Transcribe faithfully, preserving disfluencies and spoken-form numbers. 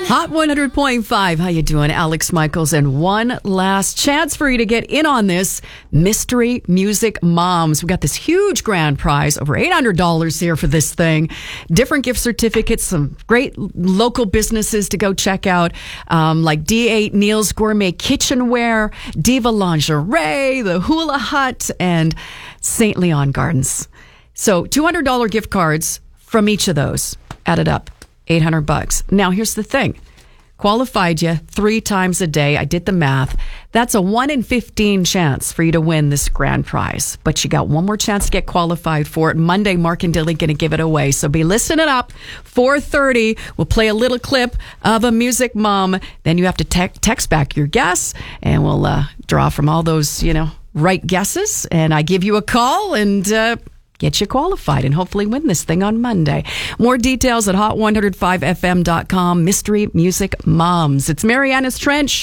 Hot one hundred point five. How you doing? Alex Michaels. And one last chance for you to get in on this Mystery Music Moms. We got this huge grand prize, over eight hundred dollars here for this thing. Different gift certificates, some great local businesses to go check out, um, like D eight Neil's Gourmet Kitchenware, Diva Lingerie, the Hula Hut, and Saint Leon Gardens. So two hundred dollars gift cards from each of those. Added up, eight hundred bucks. Now, here's the thing. Qualified you three times a day. I did the math. That's a one in fifteen chance for you to win this grand prize. But you got one more chance to get qualified for it. Monday, Mark and Dilly going to give it away. So be listening up. four thirty, we'll play a little clip of a music mom. Then you have to te- text back your guess, and we'll uh, draw from all those, you know, right guesses. And I give you a call and uh, get you qualified and hopefully win this thing on Monday. More details at hot one oh five f m dot com. Mystery Music Moms. It's Mariana's Trench.